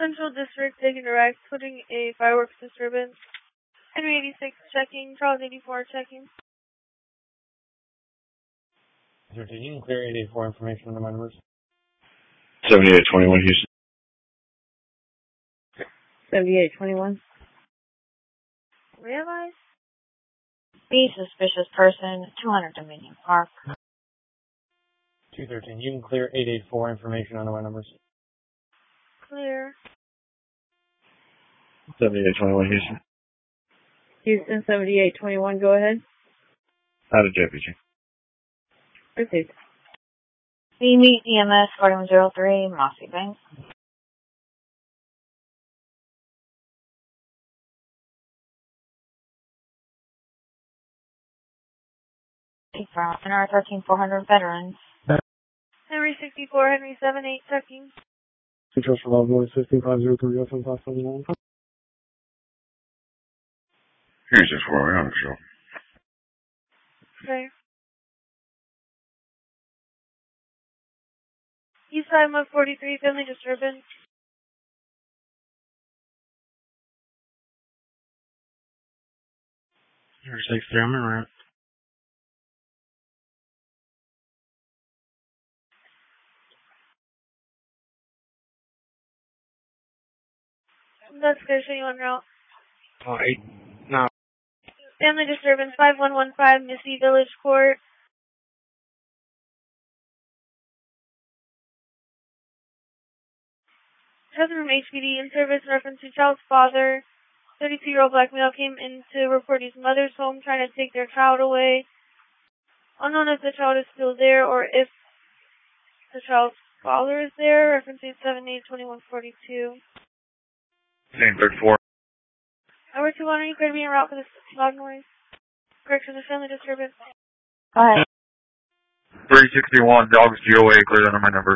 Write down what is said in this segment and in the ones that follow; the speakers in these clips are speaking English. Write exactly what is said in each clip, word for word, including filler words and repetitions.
Central District taking direct, putting a fireworks disturbance. Henry eighty-six checking, Charles eighty-four checking. thirteen, you can clear eight eighty-four information under my numbers. seventy-eight twenty-one Houston. seventy-eight twenty-one. Realize? Be suspicious person, two hundred Dominion Park. two thirteen, you can clear eight eighty-four information under my numbers. Clear. seventy-eight twenty-one Houston. Houston, seventy-eight twenty-one, go ahead. Out of J P G. Received. B meet E M S forty-one oh three, Mossy Bank. From N R thirteen four hundred veterans. Henry sixty-four, Henry seventy-eight checking. Control for Love Noise fifteen five zero three oh seven five seven one. Here's just where we're on the show. Okay. East side of forty-three, family disturbance. Henry sixty-three, I'm in route. That's good, show you on route. Oh, eight, no. Family disturbance, five one one five, Missy Village Court. Cousin from H P D in service in reference to child's father. thirty-two-year-old black male came in to report his mother's home trying to take their child away. Unknown if the child is still there or if the child's father is there. Referencing seven eight twenty-one forty-two. Same thirty-four. Hour two one, are you going to be en route for this loud noise? Correction, the family disturbance. Go ahead. three sixty-one, dogs G O A, clear under my numbers.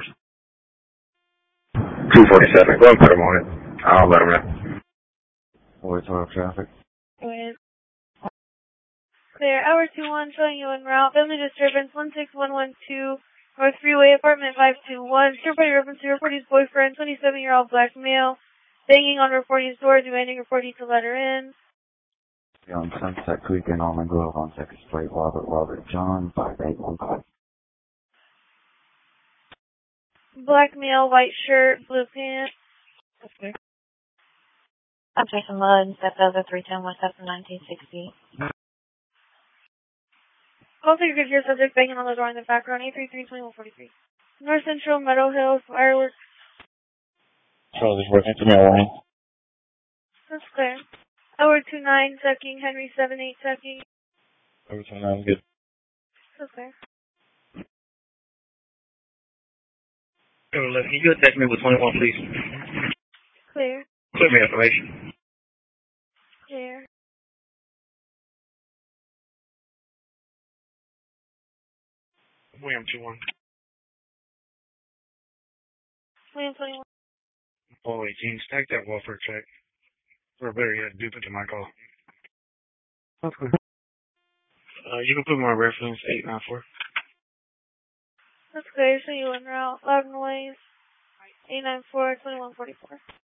two forty-seven, go and put them on it. I'll let them in. Always on traffic. Go ahead. Clear. Hour two one, showing you en route. Family disturbance, one six one one two, North Freeway, apartment five two one. Everybody reference to reportee's boyfriend, twenty-seven-year-old black male, banging on reportee's door, demanding reportee to let her in. On Sunset Creek and Almond Grove on second Street, Robert Robert John, five eight one five. Black male, white shirt, blue pants. Okay. I'm Jason Mudd, step over three ten West F nineteen sixty. Also, you could hear subject banging on the door in the background, eight three three twenty-one forty-three. North Central, Meadow Hills, fireworks. Charles is working to me all morning. That's clear. Hour two nine, checking. Henry seven eight checking. Everything sounds good. That's clear. Can you attach me with twenty-one, please? Clear. Clear me information. Clear. William two one. William twenty-one. Oh, eighteen, stack that welfare check. Or better yet, dupe it to my call. Okay. Uh, you can put my reference, eight nine four. That's clear, so you en route. Loud noise, eight nine four twenty-one forty-four.